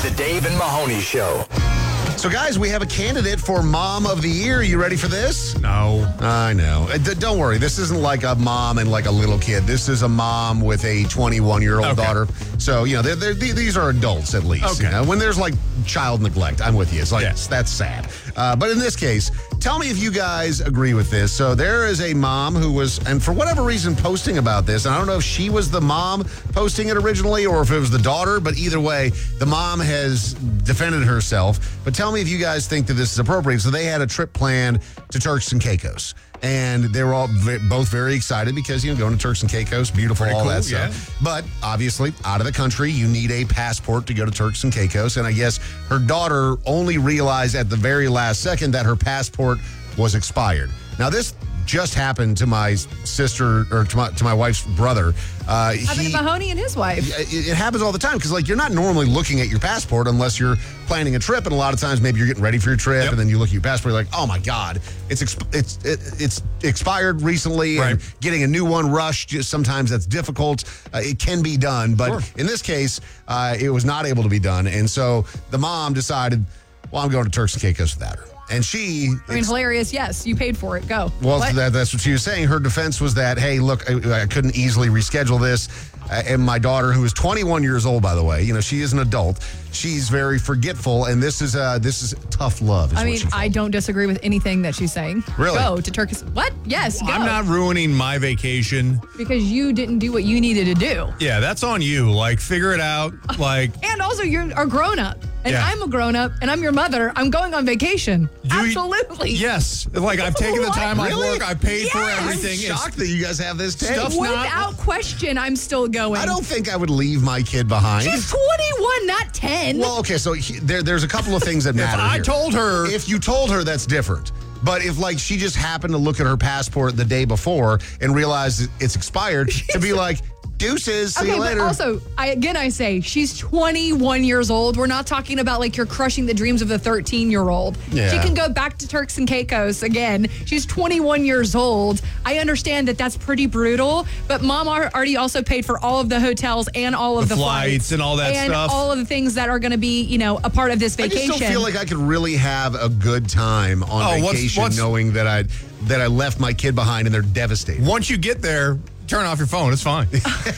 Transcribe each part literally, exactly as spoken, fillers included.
The Dave and Mahoney Show. So, guys, we have a candidate for Mom of the Year. You ready for this? No. I know. Uh, d- don't worry. This isn't like a mom and like a little kid. This is a mom with a twenty-one-year-old Okay. daughter. So, you know, they're, they're, these are adults at least. Okay. You know? When there's like child neglect, I'm with you. It's like, Yes. that's sad. Uh, but in this case, tell me if you guys agree with this. So there is a mom who was, and for whatever reason, posting about this. And I don't know if she was the mom posting it originally or if it was the daughter, but either way, the mom has defended herself. But tell me if you guys think that this is appropriate. So they had a trip planned to Turks and Caicos. And they were all v- both very excited because, you know, going to Turks and Caicos, beautiful, Pretty all cool, that stuff. yeah. But obviously, out of the country, you need a passport to go to Turks and Caicos. And I guess her daughter only realized at the very last second that her passport was expired. Now, this just happened to my sister or to my, to my wife's brother. Uh, Happened to Mahoney and his wife. It, it happens all the time because, like, you're not normally looking at your passport unless you're planning a trip, and a lot of times maybe you're getting ready for your trip, Yep. and then you look at your passport, you're like, oh my god, it's exp- it's it, it's expired recently, and Right. getting a new one rushed. Just sometimes that's difficult. Uh, it can be done, but Sure. in this case, uh, it was not able to be done, and so the mom decided, well, I'm going to Turks and Caicos without her. And she... I mean, hilarious. Yes, you paid for it. Go. Well, What? that, that's what she was saying. Her defense was that, hey, look, I, I couldn't easily reschedule this. Uh, and my daughter, who is twenty-one years old, by the way, you know, she is an adult. She's very forgetful, and this is uh, this is tough love. Is I what mean, she I don't disagree with anything that she's saying. Really? Go to Turkey. What? Yes, go. I'm not ruining my vacation. Because you didn't do what you needed to do. Yeah, that's on you. Like, figure it out. Like, And also, you're a grown up. And Yeah. I'm a grown up, and I'm your mother. I'm going on vacation. you- Absolutely. Yes. Like, I've taken the What? time off Really? work. I paid for Yes. everything. I'm It's- shocked that you guys have this tape. Stuff- Without question, I'm still going. I don't think I would leave my kid behind. She's twenty-one, not ten. Well, okay, so he, there, there's a couple of things that If matter I here. told her, If you told her, that's different. But if, like, she just happened to look at her passport the day before and realized it's expired, to be like, deuces, see Okay, you but later. also, I again, I say she's twenty-one years old. We're not talking about like you're crushing the dreams of the thirteen-year-old. Yeah. She can go back to Turks and Caicos again. She's twenty-one years old. I understand that that's pretty brutal, but Mom ar- already also paid for all of the hotels and all of The the, flights and all that and stuff. all of the things that are going to be, you know, a part of this I vacation. just don't feel like I could really have a good time on Oh, what's- vacation what's- knowing that I that I left my kid behind and they're devastated. once you get there, turn off your phone. It's fine.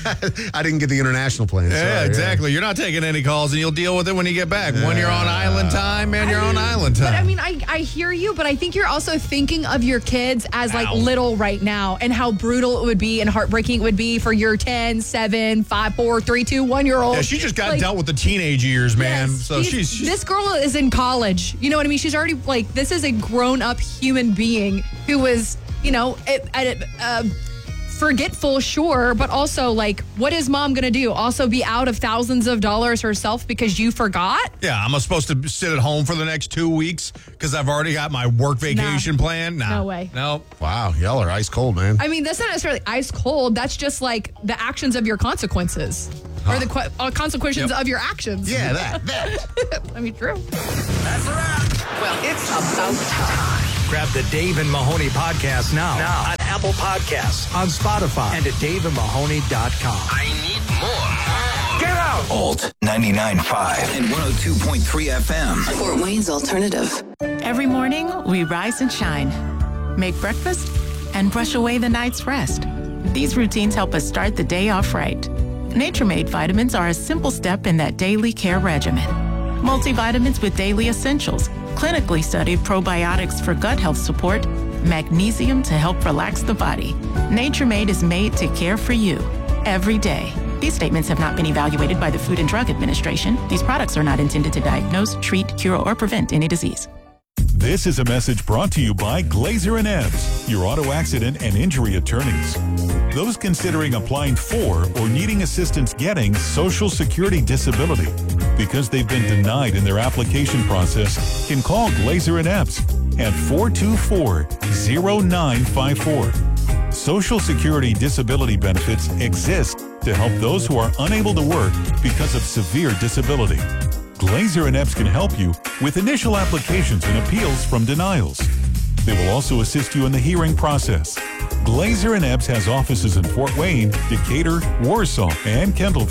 I didn't get the international plan. Yeah, sorry, exactly. You're not taking any calls, and you'll deal with it when you get back. When you're on island time, man, you're on island time. But I mean, I, I hear you, but I think you're also thinking of your kids as like Ow. little right now and how brutal it would be and heartbreaking it would be for your ten, seven, five, four, three, two, one year old. yeah, she just got Like, dealt with the teenage years, man. yes, so she's- she's, she's this girl is in college. You know what I mean? She's already like, this is a grown up human being who was, you know, at, at, uh, forgetful, sure, but also like, what is Mom gonna do? Also be out of thousands of dollars herself because you forgot? Yeah, am I supposed to sit at home for the next two weeks because I've already got my work vacation planned? Nah. No way. No. Wow, y'all are ice cold, man. I mean, that's not necessarily ice cold. That's just like the actions of your consequences. Or the qu- uh, consequences Yep. of your actions. yeah, that, that. I mean, true. That's a wrap. Well, it's about time. Grab the Dave and Mahoney podcast now, now on Apple Podcasts, on Spotify, and at dave and mahoney dot com. I need more. Get out! Alt ninety-nine point five and one oh two point three F M. Fort Wayne's Alternative. Every morning, we rise and shine, make breakfast, and brush away the night's rest. These routines help us start the day off right. Nature-Made vitamins are a simple step in that daily care regimen. Multivitamins with daily essentials, clinically studied probiotics for gut health support, magnesium to help relax the body. Nature-Made is made to care for you every day. These statements have not been evaluated by the Food and Drug Administration. These products are not intended to diagnose, treat, cure, or prevent any disease. This is a message brought to you by Glazer and Ebbs, your auto accident and injury attorneys. Those considering applying for or needing assistance getting Social Security disability because they've been denied in their application process can call Glazer and Ebbs at four two four, zero nine five four. Social Security disability benefits exist to help those who are unable to work because of severe disability. Glazer and Ebbs can help you with initial applications and appeals from denials. They will also assist you in the hearing process. Glazer and Ebbs has offices in Fort Wayne, Decatur, Warsaw, and Kendallville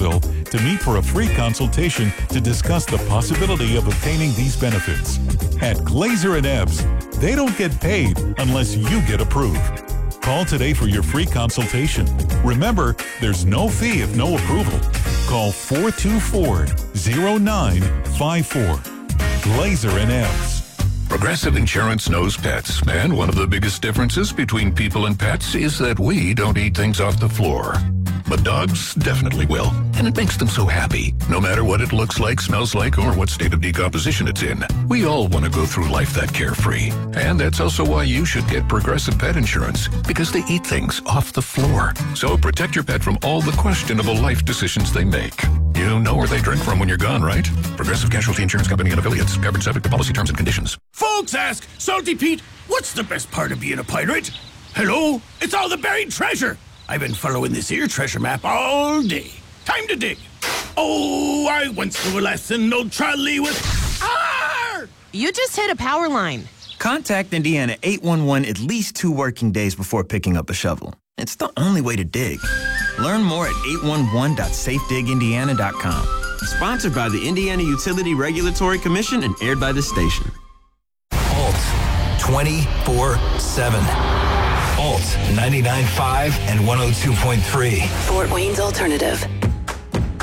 to meet for a free consultation to discuss the possibility of obtaining these benefits. At Glazer and Ebbs, they don't get paid unless you get approved. Call today for your free consultation. Remember, there's no fee if no approval. Call four two four, zero nine five four. Glazer and Ebbs. Progressive Insurance knows pets, and one of the biggest differences between people and pets is that we don't eat things off the floor. But dogs definitely will, and it makes them so happy, no matter what it looks like, smells like, or what state of decomposition it's in. We all want to go through life that carefree, and that's also why you should get Progressive Pet Insurance, because they eat things off the floor. So protect your pet from all the questionable life decisions they make. You know where they drink from when you're gone, right? Progressive Casualty Insurance Company and Affiliates. Covered subject to policy terms and conditions. Folks ask, Salty Pete, what's the best part of being a pirate? Hello? It's all the buried treasure. I've been following this here treasure map all day. Time to dig. Oh, I once knew a lesson, old Charlie with... Arr! You just hit a power line. Contact Indiana eight one one at least two working days before picking up a shovel. It's the only way to dig. Learn more at eight one one dot safe dig indiana dot com. Sponsored by the Indiana Utility Regulatory Commission and aired by this station. Alt twenty-four seven. Alt ninety-nine point five and one oh two point three. Fort Wayne's Alternative.